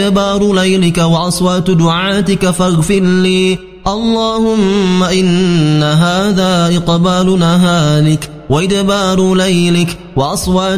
إدبار ليلك وأصوات دعاتك فاغفر لي. اللهم إن هذا إقبال نهارك وإدبار ليلك وأصوات